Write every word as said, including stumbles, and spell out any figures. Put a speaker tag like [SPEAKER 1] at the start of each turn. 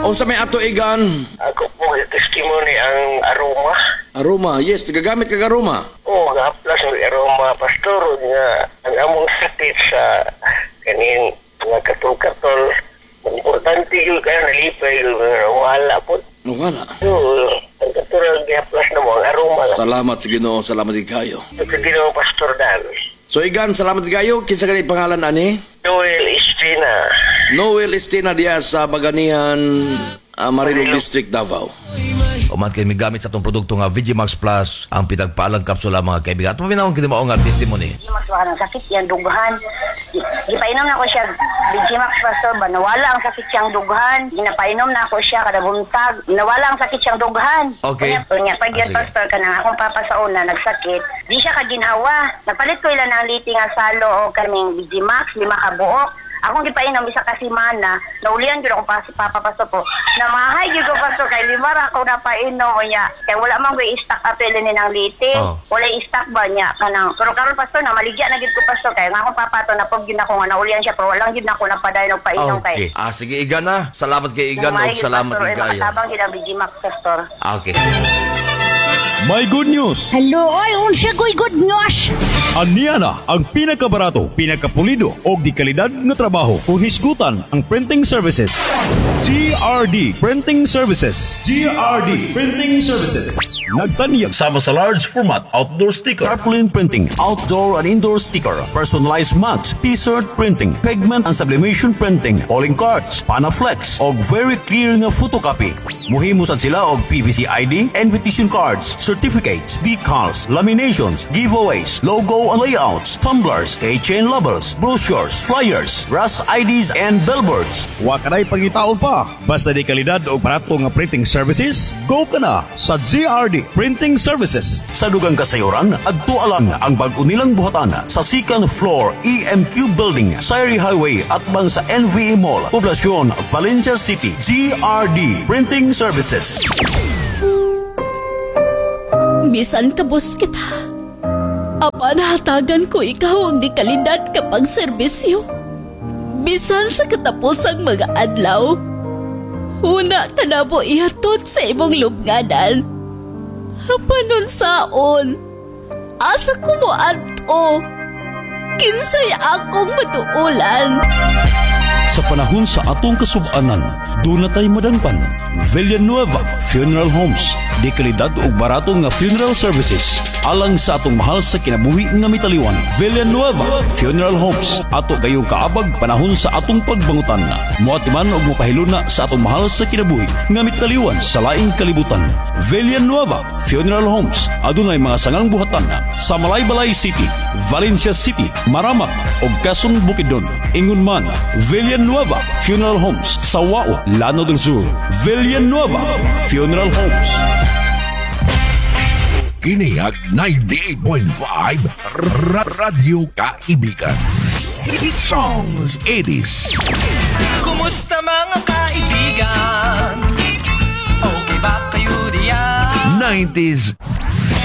[SPEAKER 1] Unsa may ato igan?
[SPEAKER 2] Ako po testimony ang aroma.
[SPEAKER 1] Aroma, yes, nagagamit kag aroma.
[SPEAKER 2] Oo, ga-plus ng aroma, pastor, nga ang among sakit sa kanin nga katol-katol. Importante yun kaya nalipay yun, wala po.
[SPEAKER 1] Wala.
[SPEAKER 2] So, ang katulad ga-plus na mo ang aroma.
[SPEAKER 1] Salamat sa Ginoo, salamat kayo.
[SPEAKER 2] Ito ginawang pastor Dan.
[SPEAKER 1] So igan, salamat kayo. Kinsa kanay pangalan ani?
[SPEAKER 2] Noel Estina.
[SPEAKER 1] Noel Estina diya sa Baganihan, uh, Marilog District, Davao.
[SPEAKER 3] Umat kay migamit sa itong produkto nga Vigimax Plus ang pinagpaalang kapsula mga kaibigan. At maminawang kinimao nga testimony.
[SPEAKER 4] Vigimax baka ng sakit yan, dughan. Gipainom na ko siya, Vigimax pastor ba, nawala ang sakit siyang dughan. Ginapainom na ako siya kada buntag, nawala ang sakit siyang dughan.
[SPEAKER 3] Okay.
[SPEAKER 4] Kanya, pag
[SPEAKER 3] Ah,
[SPEAKER 4] yan
[SPEAKER 3] sige.
[SPEAKER 4] pastor ka na, akong papa sa una nagsakit, di siya kaginhawa. Napalit ko ilan ng liti nga salo o kaming Vigimax, lima ka buok. Akong gipainom isa ka simana, naulian gyud ako pa si Papa Pasto po. Na mahay gyud ko pastor kay lima ra ako napainom niya. Kay wala man ko i-stock apel ni nang liti.
[SPEAKER 3] Oh.
[SPEAKER 4] Wala i-stock ba niya kanang. Pero karon pastor na maligya na gyud ko pastor kay nga akong papa to napog gyud ako nga naulian siya pero walang gyud nako napadayon og painom
[SPEAKER 3] Okay.
[SPEAKER 4] kay.
[SPEAKER 3] Ah, sige, Igan na. Salamat kay Igan o
[SPEAKER 4] Mahay gyud,
[SPEAKER 3] salamat
[SPEAKER 4] pastor,
[SPEAKER 3] kay
[SPEAKER 4] eh,
[SPEAKER 3] Gayo.
[SPEAKER 4] makatabang gyud ang Vigimax pastor.
[SPEAKER 3] Ah, okay.
[SPEAKER 5] May good news!
[SPEAKER 6] Hello, oy, unsa ko'y good news?
[SPEAKER 5] Aniya na ang pinakabarato, pinakapulido o di kalidad nga trabaho kung hisgutan ang printing services. G R D Printing Services. G R D Printing Services. Nagtaniyag sama sa large format outdoor sticker, tarpaulin printing, outdoor and indoor sticker, personalized mugs, t-shirt printing, pigment and sublimation printing, calling cards, panaflex og very clear nga photocopy. Muhimusan sila og P V C I D, invitation cards, certificates, decals, laminations, giveaways, logo and layouts, tumblers, keychain labels, brochures, flyers, brass I Ds and billboards. Wa kanay pangitaon pa. Basta di kalidad o barato nga printing services, go ka na sa G R D Printing Services. Sa dugang kasayuran, adto alang ang bag-o nilang buhatan sa second floor E M Q Building, Sayri Highway at bang sa N V E Mall, Poblacion, Valencia City. G R D Printing Services.
[SPEAKER 6] Bisan kabos kita. Apan hatagan ko ikaw ang di kalidad kapag serbisyo. Bisan sa katapusang mga adlaw, una ka na po ihatod sa imong lubnganan. Panon saon, asa ko mo ato, kinsay akong matuulan.
[SPEAKER 5] Sa panahon sa atong kasubanan, doon na tayo madangpan. Villanueva Funeral Homes. Di kalidad o barato nga funeral services. Alang sa atong mahal sa kinabuhi nga mitaliwan. Villanueva Funeral Homes. Ato gayong kaabag panahon sa atong pagbangutan. Muatiman o mupahiluna sa atong mahal sa kinabuhi nga mitaliwan sa laing kalibutan. Villanueva Funeral Homes. Adunay mga sangang buhatan sa Malaybalay City, Valencia City, Maramak o Quezon Bukidnon. Ingon man, Villanueva Funeral Homes sa Wao, Llano del Sur. Villanueva Funeral Homes.
[SPEAKER 7] Kiniyag ninety-eight point five Ra- Radyo Kaibigan. Hit songs eighties.
[SPEAKER 8] Kumusta mga kaibigan? Okay ba kayo diyan?
[SPEAKER 7] nineties